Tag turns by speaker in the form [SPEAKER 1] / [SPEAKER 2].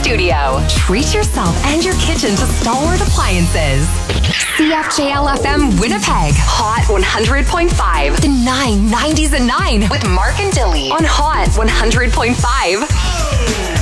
[SPEAKER 1] studio. Treat yourself and your kitchen to Stalwart Appliances. CFJL FM Winnipeg. Hot 100.5. The 990s at 9 with Mark and Dilly on Hot 100.5.